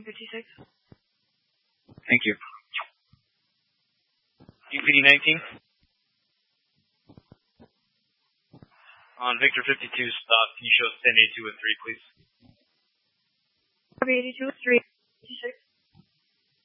56. Thank you. UPD 19. On Victor 52, stop. Can you show us 1082 with 3, please? Copy 82 with 3. 56.